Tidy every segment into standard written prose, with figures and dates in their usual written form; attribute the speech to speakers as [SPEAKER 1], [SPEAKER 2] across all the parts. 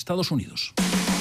[SPEAKER 1] Estados Unidos.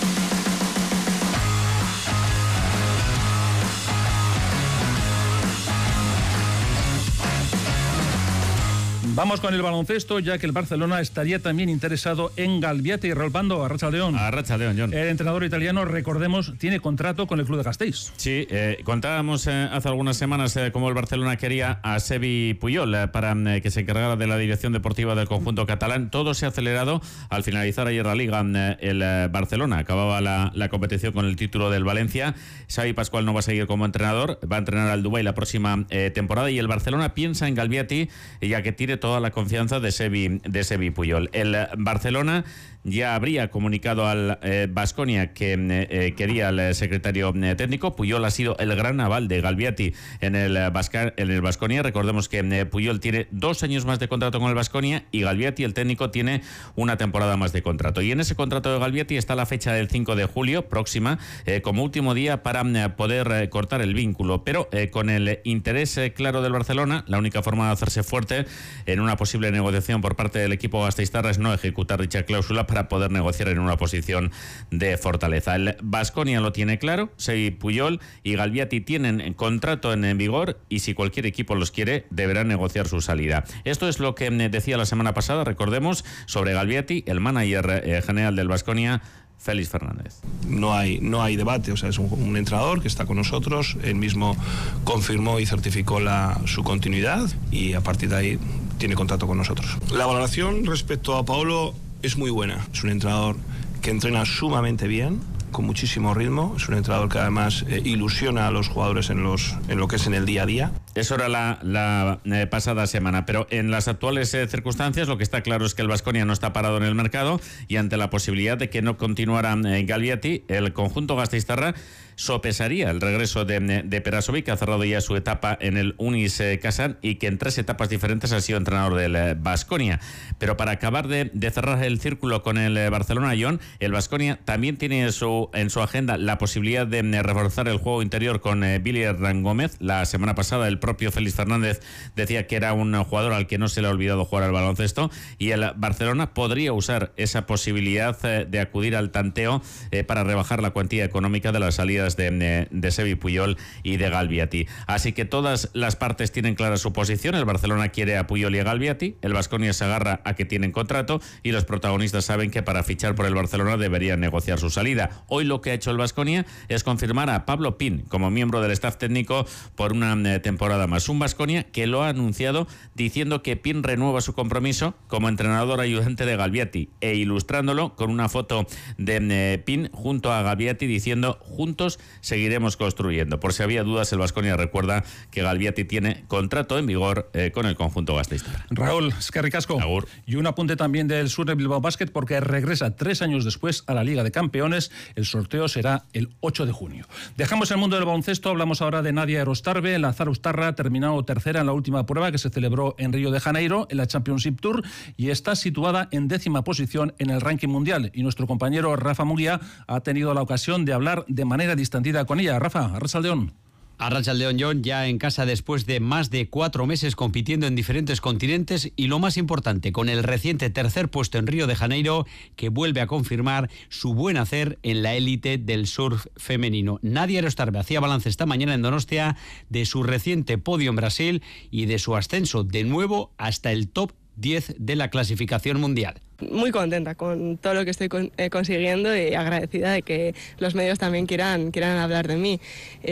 [SPEAKER 1] Vamos con el baloncesto, ya que el Barcelona estaría también interesado en Galbiati. Raúl Pando, arratsaldeon.
[SPEAKER 2] Arratsaldeon, John.
[SPEAKER 1] El entrenador italiano, recordemos, tiene contrato con el club de Gasteiz.
[SPEAKER 2] Sí, contábamos hace algunas semanas cómo el Barcelona quería a Sebi Puyol para que se encargara de la dirección deportiva del conjunto catalán. Todo se ha acelerado al finalizar ayer la Liga. El Barcelona acababa la competición con el título del Valencia. Xavi Pascual no va a seguir como entrenador, va a entrenar al Dubái la próxima temporada, y el Barcelona piensa en Galbiati, ya que tiene toda la confianza de Sebi Puyol. El Barcelona ya habría comunicado al Baskonia que quería al secretario técnico. Puyol ha sido el gran aval de Galbiati en el Baskonia. Recordemos que Puyol tiene 2 años más de contrato con el Baskonia y Galbiati, el técnico, tiene una temporada más de contrato. Y en ese contrato de Galbiati está la fecha del 5 de julio próxima como último día para poder cortar el vínculo. Pero con el interés claro del Barcelona, la única forma de hacerse fuerte en una posible negociación por parte del equipo gasteiztarra es no ejecutar dicha cláusula para poder negociar en una posición de fortaleza. El Baskonia lo tiene claro, Sebi Puyol y Galbiati tienen contrato en vigor, y si cualquier equipo los quiere deberán negociar su salida. Esto es lo que decía la semana pasada, recordemos, sobre Galbiati, el manager general del Baskonia, Félix Fernández.
[SPEAKER 3] No hay debate, o sea, es un entrenador que está con nosotros, él mismo confirmó y certificó su continuidad, y a partir de ahí tiene contrato con nosotros. La valoración respecto a Paolo es muy buena. Es un entrenador que entrena sumamente bien, con muchísimo ritmo. Es un entrenador que además ilusiona a los jugadores en lo que es en el día a día.
[SPEAKER 2] Eso era la pasada semana, pero en las actuales circunstancias lo que está claro es que el Baskonia no está parado en el mercado, y ante la posibilidad de que no continuara Galbiati, el conjunto gasteiztarra sopesaría el regreso de Perasovic, que ha cerrado ya su etapa en el Unis Kazan y que en 3 etapas diferentes ha sido entrenador del Baskonia. Pero para acabar de cerrar el círculo con el Barcelona, John, el Baskonia también tiene en su agenda la posibilidad de reforzar el juego interior con Billy Hernán Gómez. La semana pasada el propio Félix Fernández decía que era un jugador al que no se le ha olvidado jugar al baloncesto, y el Barcelona podría usar esa posibilidad de acudir al tanteo para rebajar la cuantía económica de las salidas de Sebi Puyol y de Galbiati. Así que todas las partes tienen clara su posición. El Barcelona quiere a Puyol y a Galbiati, el Baskonia se agarra a que tienen contrato, y los protagonistas saben que para fichar por el Barcelona deberían negociar su salida. Hoy lo que ha hecho el Baskonia es confirmar a Pablo Pin como miembro del staff técnico por una temporada más. Un Baskonia que lo ha anunciado diciendo que Pin renueva su compromiso como entrenador ayudante de Galbiati, e ilustrándolo con una foto de Pin junto a Galbiati diciendo: juntos seguiremos construyendo. Por si había dudas, el Baskonia recuerda que Galbiati tiene contrato en vigor con el conjunto gasteiztarra.
[SPEAKER 1] Raúl, eskerrik asko.
[SPEAKER 2] Agur.
[SPEAKER 1] Y un apunte también del Sur de Bilbao Basket, porque regresa 3 años después a la Liga de Campeones. El sorteo será el 8 de junio. Dejamos el mundo del baloncesto, hablamos ahora de Nadia Erostarbe. La zarustarra ha terminado tercera en la última prueba que se celebró en Río de Janeiro, en la Championship Tour, y está situada en 10ª posición en el ranking mundial. Y nuestro compañero Rafa Muguía ha tenido la ocasión de hablar de manera distendida con ella. Rafa, arratsaldeon.
[SPEAKER 4] Arratsaldeon, John, ya en casa después de más de 4 meses compitiendo en diferentes continentes, y lo más importante, con el reciente tercer puesto en Río de Janeiro, que vuelve a confirmar su buen hacer en la élite del surf femenino. Nadia Erostarbe hacía balance esta mañana en Donostia de su reciente podio en Brasil y de su ascenso de nuevo hasta el top 10 de la clasificación mundial.
[SPEAKER 5] Muy contenta con todo lo que estoy consiguiendo, y agradecida de que los medios también quieran hablar de mí.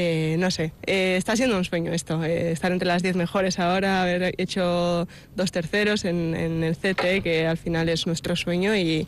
[SPEAKER 5] No sé, está siendo un sueño esto, estar entre las 10 mejores ahora, haber hecho 2 terceros en el CT, que al final es nuestro sueño, y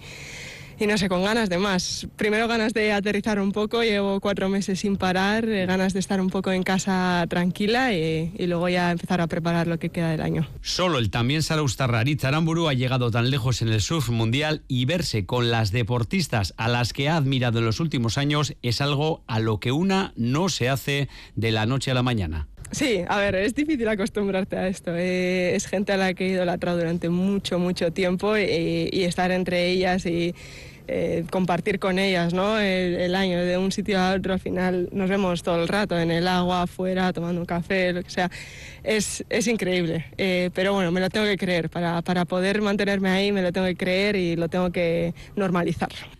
[SPEAKER 5] no sé, con ganas de más. Primero ganas de aterrizar un poco, llevo 4 meses sin parar, ganas de estar un poco en casa tranquila, y luego ya empezar a preparar lo que queda del año.
[SPEAKER 4] Solo el también zarauztarra Aritz Aramburu ha llegado tan lejos en el surf mundial, y verse con las deportistas a las que ha admirado en los últimos años es algo a lo que una no se hace de la noche a la mañana.
[SPEAKER 5] Sí, a ver, es difícil acostumbrarte a esto. Es gente a la que he idolatrado durante mucho tiempo, y estar entre ellas y compartir con ellas, ¿no? El año de un sitio a otro, al final nos vemos todo el rato en el agua, afuera, tomando un café, lo que sea. Es increíble, pero bueno, me lo tengo que creer. Para poder mantenerme ahí me lo tengo que creer y lo tengo que normalizar.